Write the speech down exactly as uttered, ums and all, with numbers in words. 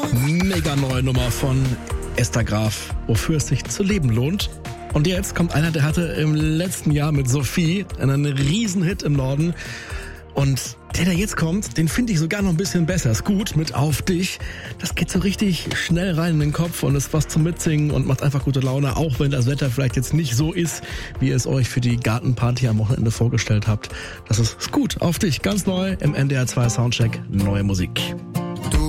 Mega neue Nummer von Esther Graf, wofür es sich zu leben lohnt. Und jetzt kommt einer, der hatte im letzten Jahr mit Sophie einen Riesenhit im Norden. Und der, der jetzt kommt, den finde ich sogar noch ein bisschen besser. Ist gut mit Auf dich. Das geht so richtig schnell rein in den Kopf und ist was zum Mitsingen und macht einfach gute Laune, auch wenn das Wetter vielleicht jetzt nicht so ist, wie ihr es euch für die Gartenparty am Wochenende vorgestellt habt. Das ist, ist gut. Auf dich, ganz neu im N D R zwei Soundcheck, neue Musik.